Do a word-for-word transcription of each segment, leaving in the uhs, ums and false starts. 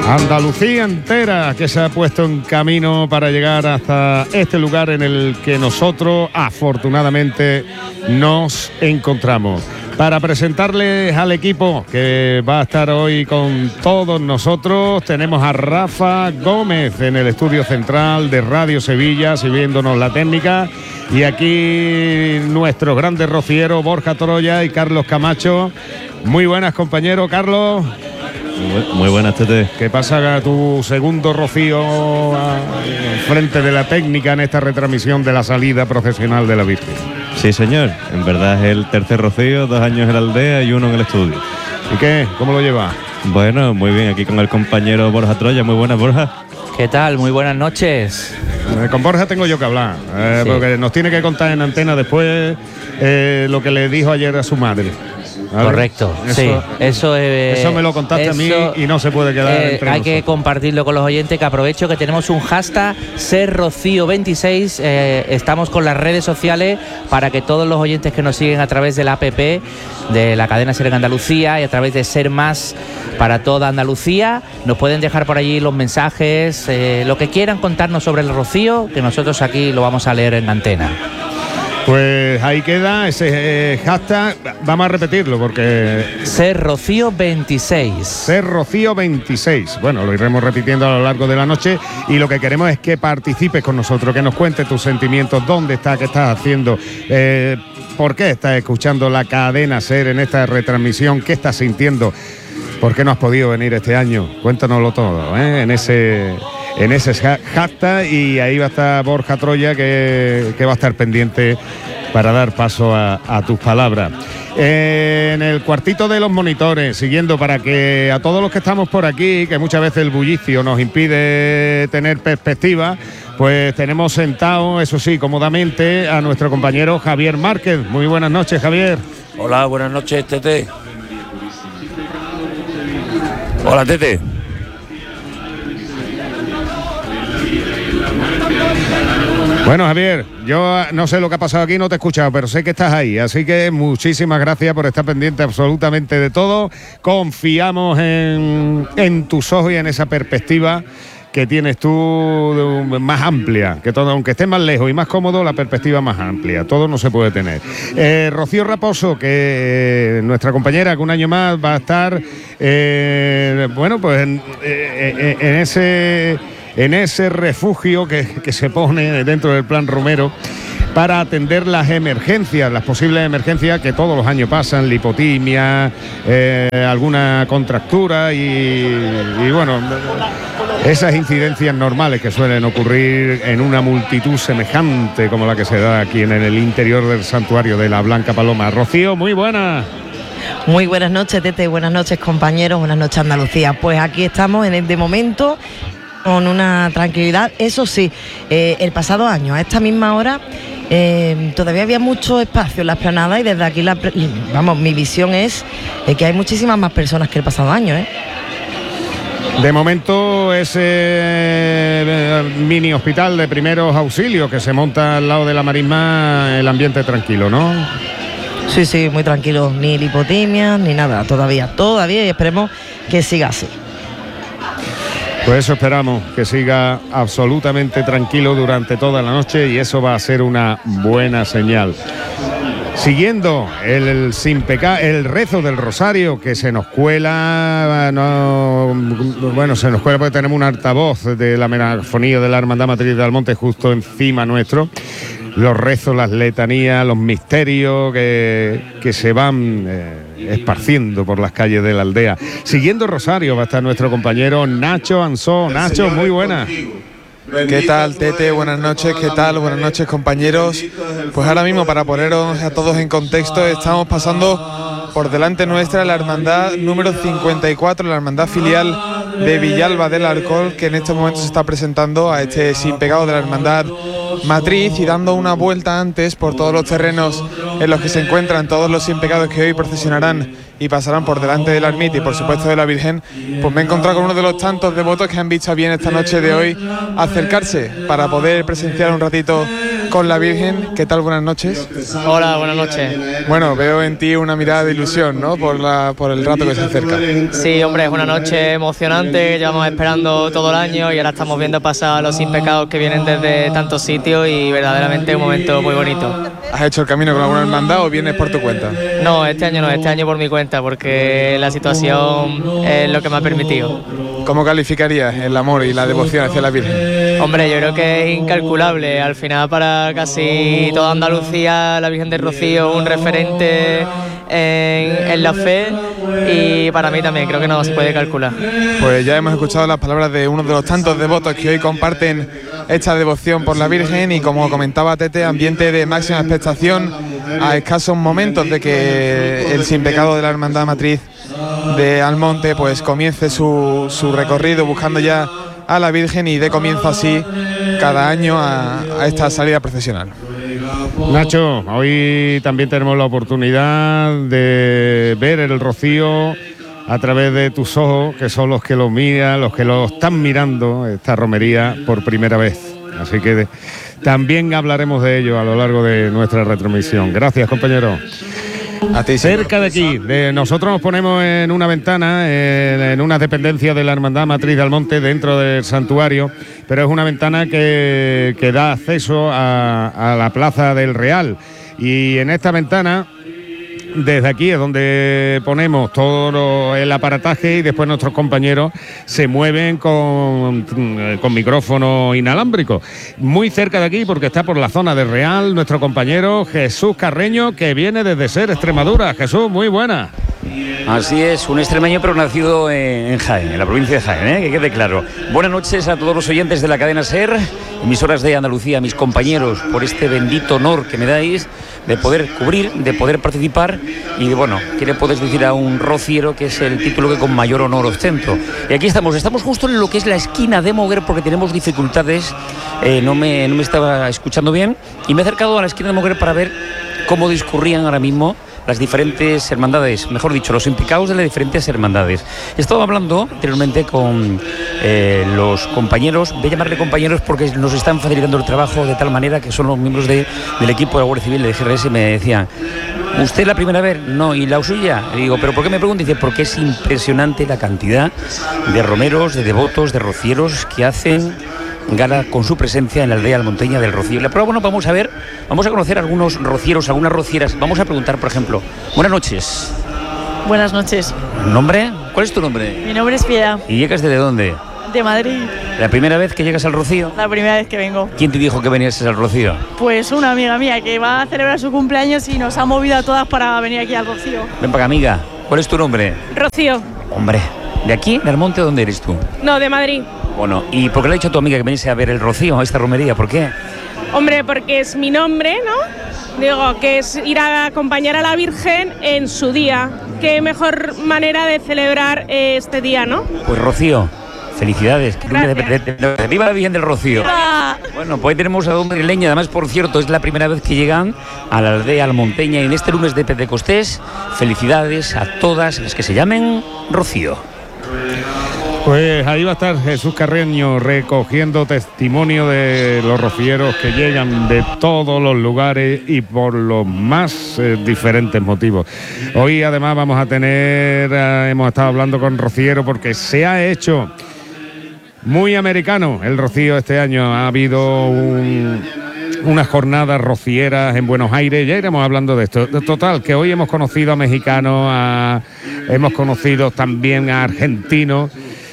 Andalucía entera que se ha puesto en camino para llegar hasta este lugar en el que nosotros afortunadamente nos encontramos. Para presentarles al equipo que va a estar hoy con todos nosotros, tenemos a Rafa Gómez en el estudio central de Radio Sevilla, sirviéndonos la técnica, y aquí nuestros grandes rocieros Borja Troya y Carlos Camacho. Muy buenas, compañero Carlos. Muy buenas, Tete. ¿Qué pasa tu segundo rocío frente de la técnica en esta retransmisión de la salida procesional de la Virgen? Sí, señor. En verdad es el tercer rocío, dos años en la aldea y uno en el estudio. ¿Y qué? ¿Cómo lo lleva? Bueno, muy bien. Aquí con el compañero Borja Troya. Muy buenas, Borja. ¿Qué tal? Muy buenas noches. Eh, con Borja tengo yo que hablar, eh, sí. Porque nos tiene que contar en antena después eh, lo que le dijo ayer a su madre. ¿Vale? Correcto, eso, sí, eso eh, eso me lo contaste eso, a mí y no se puede quedar eh, entre hay nosotros. Que compartirlo con los oyentes, que aprovecho que tenemos un hashtag ser rocío veintiséis, eh, estamos con las redes sociales para que todos los oyentes que nos siguen a través de la app de la cadena SER en Andalucía y a través de Ser Más para toda Andalucía, nos pueden dejar por allí los mensajes, eh, lo que quieran contarnos sobre el rocío, que nosotros aquí lo vamos a leer en antena. Pues ahí queda ese eh, hashtag, vamos a repetirlo porque... Ser Rocío veintiséis. Ser Rocío veintiséis. Bueno, lo iremos repitiendo a lo largo de la noche y lo que queremos es que participes con nosotros, que nos cuentes tus sentimientos, dónde estás, qué estás haciendo, eh, por qué estás escuchando la cadena SER en esta retransmisión, qué estás sintiendo, por qué no has podido venir este año. Cuéntanoslo todo, ¿eh? en ese... en ese hashtag, y ahí va a estar Borja Troya que, que va a estar pendiente para dar paso a, a tus palabras. Eh, en el cuartito de los monitores, siguiendo para que a todos los que estamos por aquí, que muchas veces el bullicio nos impide tener perspectiva, pues tenemos sentado, eso sí, cómodamente, a nuestro compañero Javier Márquez. Muy buenas noches, Javier. Hola, buenas noches, Tete. Hola, Tete. Bueno, Javier, yo no sé lo que ha pasado aquí, no te he escuchado, pero sé que estás ahí, así que muchísimas gracias por estar pendiente absolutamente de todo. Confiamos en, en tus ojos y en esa perspectiva que tienes tú más amplia, que todo, aunque estés más lejos y más cómodo, la perspectiva más amplia, todo no se puede tener. Eh, Rocío Raposo, que eh, nuestra compañera que un año más va a estar, eh, bueno, pues en, eh, en ese... en ese refugio que, que se pone dentro del Plan Romero para atender las emergencias, las posibles emergencias que todos los años pasan, lipotimia, eh, alguna contractura y, y bueno, esas incidencias normales que suelen ocurrir en una multitud semejante como la que se da aquí en el interior del santuario de la Blanca Paloma. Rocío, muy buena. Muy buenas noches, Tete, buenas noches, compañeros, buenas noches, Andalucía. Pues aquí estamos en el de momento con una tranquilidad. Eso sí, eh, el pasado año a esta misma hora eh, todavía había mucho espacio en la explanada y desde aquí la, vamos, mi visión es eh, que hay muchísimas más personas que el pasado año, ¿eh? De momento ese eh, mini hospital de primeros auxilios que se monta al lado de la marisma, el ambiente tranquilo, ¿no? Sí, sí, muy tranquilo, ni lipotimia ni nada, todavía, todavía, y esperemos que siga así. Pues eso esperamos, que siga absolutamente tranquilo durante toda la noche y eso va a ser una buena señal. Siguiendo el, el sin pecar, el rezo del rosario que se nos cuela, no, bueno, se nos cuela porque tenemos un altavoz de la megafonía de la Hermandad Matriz de Almonte justo encima nuestro. Los rezos, las letanías, los misterios que, que se van eh, esparciendo por las calles de la aldea. Siguiendo Rosario va a estar nuestro compañero Nacho Ansó. Nacho, muy buena. ¿Qué tal, Tete? Buenas noches, ¿qué tal? Buenas noches, compañeros. Pues ahora mismo, para poneros a todos en contexto, estamos pasando por delante nuestra la hermandad número cincuenta y cuatro, la hermandad filial de Villalba del Alcol, que en estos momentos se está presentando a este sin pecado de la hermandad matriz y dando una vuelta antes por todos los terrenos en los que se encuentran todos los sin pecados que hoy procesionarán y pasarán por delante de la ermita y por supuesto de la Virgen. Pues me he encontrado con uno de los tantos devotos que han visto bien esta noche de hoy acercarse para poder presenciar un ratito con la Virgen. ¿Qué tal? Buenas noches. Hola, buenas noches. Bueno, veo en ti una mirada de ilusión, ¿no? Por, la, por el rato que se acerca. Sí, hombre, es una noche emocionante, llevamos esperando todo el año y ahora estamos viendo pasar los sin pecados que vienen desde tantos sitios y verdaderamente un momento muy bonito. ¿Has hecho el camino con alguna hermandad o vienes por tu cuenta? No, este año no, este año por mi cuenta, porque la situación es lo que me ha permitido. ¿Cómo calificarías el amor y la devoción hacia la Virgen? Hombre, yo creo que es incalculable. Al final, para casi toda Andalucía, la Virgen del Rocío es un referente en, en la fe, y para mí también creo que no se puede calcular. Pues ya hemos escuchado las palabras de uno de los tantos devotos que hoy comparten esta devoción por la Virgen, y como comentaba Tete, ambiente de máxima expectación a escasos momentos de que el sin pecado de la Hermandad Matriz de Almonte pues comience su, su recorrido buscando ya a la Virgen, y dé comienzo así cada año a, a esta salida procesional. Nacho, hoy también tenemos la oportunidad de ver el Rocío a través de tus ojos, que son los que lo miran, los que lo están mirando, esta romería por primera vez. Así que de, también hablaremos de ello a lo largo de nuestra retransmisión. Gracias, compañero. A ti, cerca de aquí, de, nosotros nos ponemos en una ventana, en, en una dependencia de la Hermandad Matriz de Almonte, dentro del santuario, pero es una ventana que, que da acceso a, a la Plaza del Real, y en esta ventana, desde aquí es donde ponemos todo el aparataje, y después nuestros compañeros se mueven con, con micrófono inalámbrico. Muy cerca de aquí, porque está por la zona del Real, nuestro compañero Jesús Carreño, que viene desde Ser, Extremadura. Jesús, muy buena. Así es, un extremeño pero nacido en Jaén, en la provincia de Jaén, ¿eh? Que quede claro. Buenas noches a todos los oyentes de la cadena SER, emisoras de Andalucía, mis compañeros, por este bendito honor que me dais de poder cubrir, de poder participar, y bueno, ¿qué le puedes decir a un rociero, que es el título que con mayor honor ostento? Y aquí estamos, estamos justo en lo que es la esquina de Moguer, porque tenemos dificultades, eh, no, me, no me estaba escuchando bien, y me he acercado a la esquina de Moguer para ver cómo discurrían ahora mismo las diferentes hermandades, mejor dicho, los implicados de las diferentes hermandades. He estado hablando anteriormente con eh, los compañeros, voy a llamarle compañeros porque nos están facilitando el trabajo de tal manera que son los miembros de, del equipo de la Guardia Civil de G R S, y me decían: ¿usted la primera vez? No. ¿Y la suya? Le digo, ¿pero por qué me pregunta? Dice, porque es impresionante la cantidad de romeros, de devotos, de rocieros que hacen gala con su presencia en la aldea almonteña del Rocío. Pero bueno, vamos a ver, vamos a conocer algunos rocieros, algunas rocieras. Vamos a preguntar, por ejemplo, buenas noches. Buenas noches. ¿Nombre? ¿Cuál es tu nombre? Mi nombre es Piedad. ¿Y llegas desde dónde? De Madrid. ¿La primera vez que llegas al Rocío? La primera vez que vengo. ¿Quién te dijo que venías al Rocío? Pues una amiga mía que va a celebrar su cumpleaños y nos ha movido a todas para venir aquí al Rocío. Ven para acá, amiga. ¿Cuál es tu nombre? Rocío. Hombre, ¿de aquí, de Almonte, dónde eres tú? No, de Madrid. Bueno, ¿y por qué le ha dicho a tu amiga que veniese a ver el Rocío, a esta romería? ¿Por qué? Hombre, porque es mi nombre, ¿no? Digo, que es ir a acompañar a la Virgen en su día. Qué mejor manera de celebrar eh, este día, ¿no? Pues Rocío, felicidades. De, de, de, de, ¡viva la Virgen del Rocío! ¡Viva! Bueno, pues ahí tenemos a don madrileño. Además, por cierto, es la primera vez que llegan a la aldea almonteña, y en este lunes de Pentecostés, felicidades a todas las que se llamen Rocío. Pues ahí va a estar Jesús Carreño recogiendo testimonio de los rocieros que llegan de todos los lugares y por los más eh, diferentes motivos. Hoy además vamos a tener, eh, hemos estado hablando con rocieros porque se ha hecho muy americano el Rocío este año. Ha habido un, unas jornadas rocieras en Buenos Aires, ya iremos hablando de esto. Total, que hoy hemos conocido a mexicanos, a, hemos conocido también a argentinos,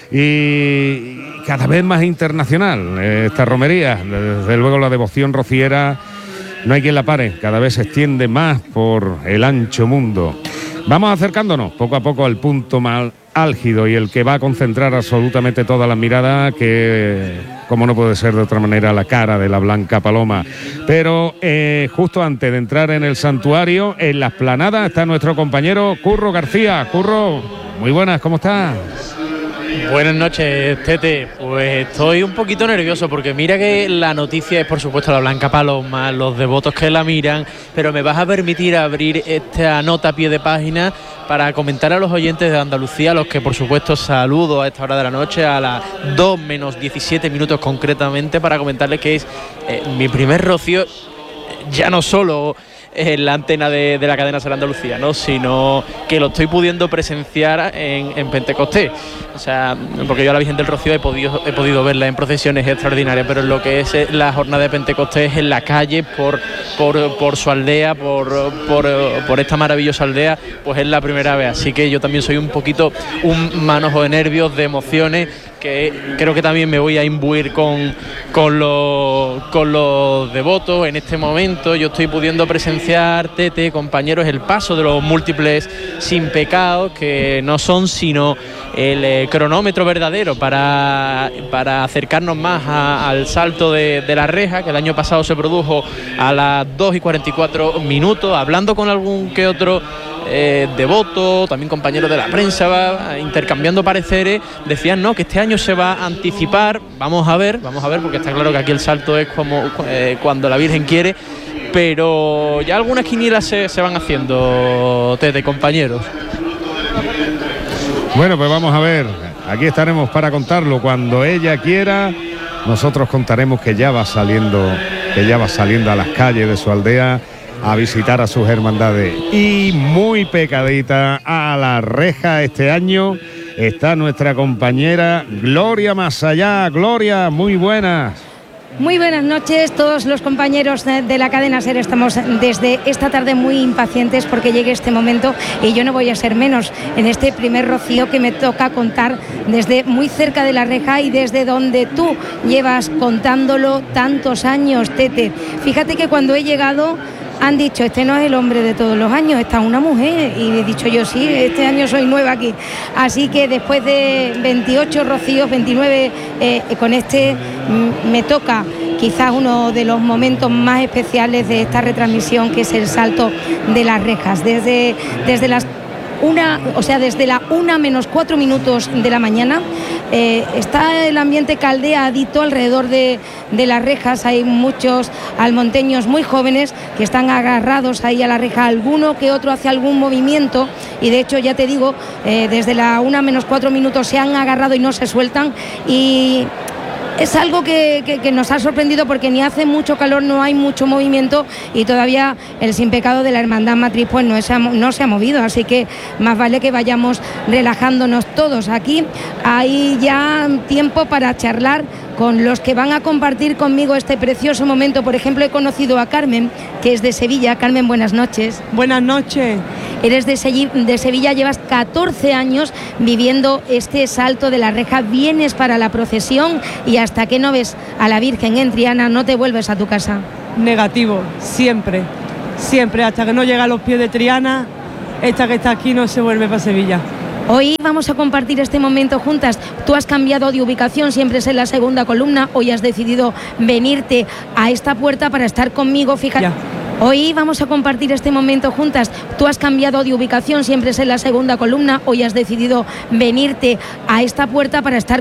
y cada vez más internacional esta romería. Desde luego la devoción rociera no hay quien la pare, cada vez se extiende más por el ancho mundo. Vamos acercándonos poco a poco al punto más álgido y el que va a concentrar absolutamente todas las miradas, que como no puede ser de otra manera, la cara de la Blanca Paloma. Pero eh, justo antes de entrar en el santuario, en la explanada, está nuestro compañero Curro García. Curro, muy buenas, ¿cómo estás? Buenas noches, Tete. Pues estoy un poquito nervioso porque mira que la noticia es por supuesto la Blanca Paloma, los devotos que la miran, pero me vas a permitir abrir esta nota a pie de página para comentar a los oyentes de Andalucía, a los que por supuesto saludo a esta hora de la noche, a las dos menos diecisiete minutos concretamente, para comentarles que es eh, mi primer rocío, ya no solo en la antena de, de la cadena SER Andalucía, ¿no?, sino que lo estoy pudiendo presenciar en, en Pentecostés. O sea, porque yo a la Virgen del Rocío he podido, he podido verla en procesiones extraordinarias, pero en lo que es la jornada de Pentecostés en la calle, por, por, por su aldea, por, por, por esta maravillosa aldea, pues es la primera vez. Así que yo también soy un poquito un manojo de nervios, de emociones, que creo que también me voy a imbuir con, con, los, con los devotos. En este momento yo estoy pudiendo presenciar, Tete, compañeros, el paso de los múltiples sin pecados, que no son sino el eh, cronómetro verdadero para, para acercarnos más a, al salto de, de la reja, que el año pasado se produjo a las dos y cuarenta y cuatro minutos, hablando con algún que otro Eh, devoto, también compañeros de la prensa, va, intercambiando pareceres, decían no, que este año se va a anticipar. Vamos a ver, vamos a ver, porque está claro que aquí el salto es como eh, cuando la Virgen quiere, pero ya algunas quinielas se, se van haciendo, Tete, compañeros. Bueno, pues vamos a ver, aquí estaremos para contarlo cuando ella quiera. Nosotros contaremos que ya va saliendo, que ya va saliendo a las calles de su aldea a visitar a sus hermandades. Y muy pecadita a la reja este año está nuestra compañera Gloria Masallá. Gloria, muy buenas. Muy buenas noches, todos los compañeros de la cadena SER. Estamos desde esta tarde muy impacientes porque llegue este momento, y yo no voy a ser menos en este primer rocío que me toca contar desde muy cerca de la reja y desde donde tú llevas contándolo tantos años, Tete. Fíjate que cuando he llegado han dicho, este no es el hombre de todos los años, está una mujer, y he dicho yo, sí, este año soy nueva aquí. Así que después de veintiocho rocíos, veintinueve, eh, con este m- me toca quizás uno de los momentos más especiales de esta retransmisión, que es el salto de las rejas. Desde, desde las una, o sea, desde la una menos cuatro minutos de la mañana, eh, está el ambiente caldeadito alrededor de, de las rejas. Hay muchos almonteños muy jóvenes que están agarrados ahí a la reja, alguno que otro hace algún movimiento, y de hecho ya te digo, eh, desde la una menos cuatro minutos se han agarrado y no se sueltan, y es algo que, que, que nos ha sorprendido porque ni hace mucho calor, no hay mucho movimiento, y todavía el sin pecado de la Hermandad Matriz pues no se ha, no se ha movido, así que más vale que vayamos relajándonos todos. Aquí hay ya tiempo para charlar con los que van a compartir conmigo este precioso momento. Por ejemplo, he conocido a Carmen, que es de Sevilla. Carmen, buenas noches. Buenas noches. Eres de, Se- de Sevilla, llevas catorce años viviendo este salto de la reja, vienes para la procesión, y hasta que no ves a la Virgen en Triana no te vuelves a tu casa. Negativo, siempre, siempre, hasta que no llega a los pies de Triana, esta que está aquí no se vuelve para Sevilla. Hoy vamos a compartir este momento juntas. Tú has cambiado de ubicación, siempre es en la segunda columna. Hoy has decidido venirte a esta puerta para estar conmigo. Fíjate. Hoy vamos a compartir este momento juntas. Tú has cambiado de ubicación, siempre es en la segunda columna. Hoy has decidido venirte a esta puerta para estar